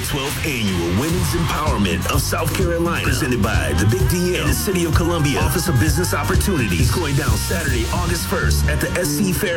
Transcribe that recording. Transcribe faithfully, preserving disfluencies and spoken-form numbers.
twelfth Annual Women's Empowerment of South Carolina, presented by the Big D M and the City of Columbia Office of Business Opportunities, going down Saturday, August first at the S C Fair